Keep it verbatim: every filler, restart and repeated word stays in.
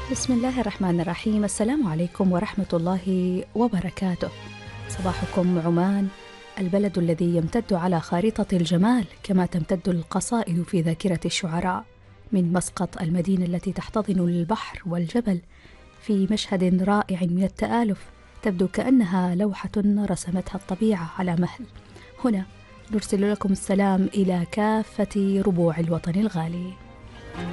بسم الله الرحمن الرحيم. السلام عليكم ورحمة الله وبركاته. صباحكم عمان، البلد الذي يمتد على خارطة الجمال كما تمتد القصائد في ذاكرة الشعراء، من مسقط المدينة التي تحتضن البحر والجبل في مشهد رائع من التآلف، تبدو كأنها لوحة رسمتها الطبيعة على مهل. هنا نرسل لكم السلام إلى كافة ربوع الوطن الغالي.